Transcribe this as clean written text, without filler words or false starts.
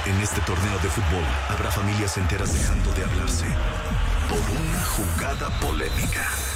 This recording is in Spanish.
En este torneo de fútbol habrá familias enteras dejando de hablarse por una jugada polémica.